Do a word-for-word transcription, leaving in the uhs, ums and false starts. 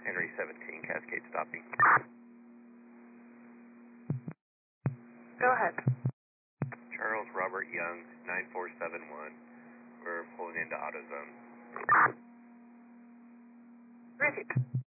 Henry seventeen, Cascade stopping. Go ahead. Charles Robert Young, nine four seven one. We're pulling into AutoZone. Repeat.